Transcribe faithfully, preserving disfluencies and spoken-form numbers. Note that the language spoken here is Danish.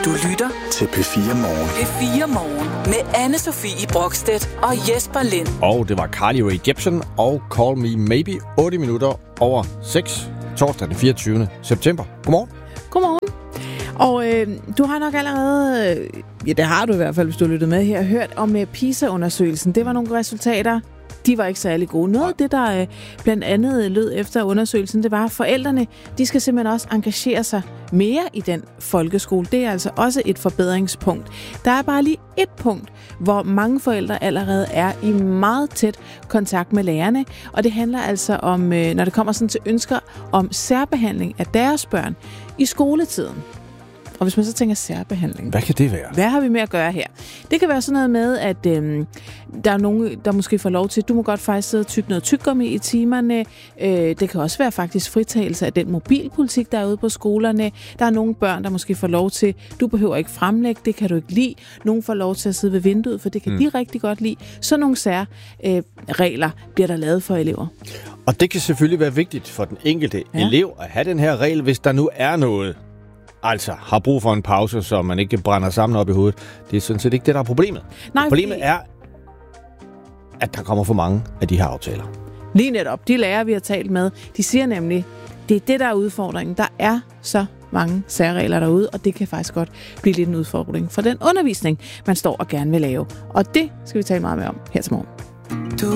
Du lytter til P fire Morgen. P fire Morgen med Anne-Sophie Brokstedt og Jesper Lind. Og det var Carly Rae Jepsen og Call Me Maybe, otte minutter over seks, torsdag den fireogtyvende september. Godmorgen. Godmorgen. Og øh, du har nok allerede, øh, ja det har du i hvert fald, hvis du har lyttet med her, hørt om øh, PISA-undersøgelsen. Det var nogle resultater, de var ikke særlig gode. Noget af det, der øh, blandt andet lød efter undersøgelsen, det var, at forældrene, de skal simpelthen også engagere sig mere i den folkeskole. Det er altså også et forbedringspunkt. Der er bare lige et punkt, hvor mange forældre allerede er i meget tæt kontakt med lærerne, og det handler altså om, øh, når det kommer sådan til ønsker om særbehandling af deres børn i skoletiden. Og hvis man så tænker særbehandling. Hvad kan det være? Hvad har vi med at gøre her? Det kan være sådan noget med, at øhm, der er nogen, der måske får lov til, du må godt faktisk sidde og tygge noget tyggegummi i timerne. Øh, det kan også være faktisk fritagelse af den mobilpolitik, der er ude på skolerne. Der er nogle børn, der måske får lov til, du behøver ikke fremlægge, det kan du ikke lide. Nogle får lov til at sidde ved vinduet, for det kan mm. de rigtig godt lide. Så nogle særregler øh, bliver der lavet for elever. Og det kan selvfølgelig være vigtigt for den enkelte ja. elev at have den her regel, hvis der nu er noget. Altså, har brug for en pause, så man ikke brænder sammen op i hovedet. Det er sådan set ikke det, der er problemet. Nej, problemet fordi... er, at der kommer for mange af de her aftaler. Lige netop. De lærere, vi har talt med, de siger nemlig, det er det, der er udfordringen. Der er så mange særregler derude, og det kan faktisk godt blive lidt en udfordring for den undervisning, man står og gerne vil lave. Og det skal vi tale meget mere om her til morgen.